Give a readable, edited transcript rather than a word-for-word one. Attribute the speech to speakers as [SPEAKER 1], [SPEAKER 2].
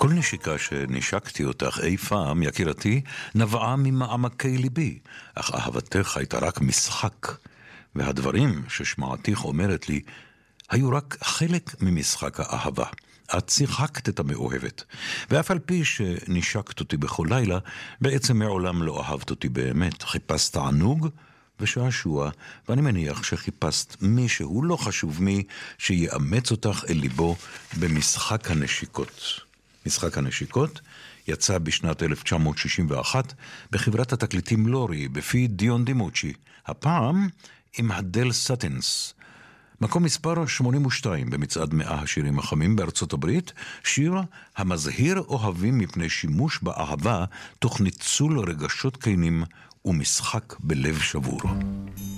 [SPEAKER 1] כל נשיקה שנשקתי אותך אי פעם, יקירתי, נבעה ממעמקי ליבי, אך אהבתך הייתה רק משחק, והדברים ששמעתיך אומרת לי, היו רק חלק ממשחק האהבה. את שיחקת את המאוהבת, ואף על פי שנשקת אותי בכל לילה, בעצם מעולם לא אהבת אותי באמת. חיפשת תענוג ושעשוע, ואני מניח שחיפשת מישהו, לא חשוב מי, שיאמץ אותך אל ליבו במשחק הנשיקות. משחק הנשיקות יצא בשנת 1961 בחברת התקליטים לורי, בפי דיון דימוצ'י, הפעם עם הדל סטינס. מקום מספר 82 במצעד 100 השירים החמים בארצות הברית, שיר המזהיר אוהבים מפני שימוש באהבה תוך ניצול רגשות כנים ומשחק בלב שבור.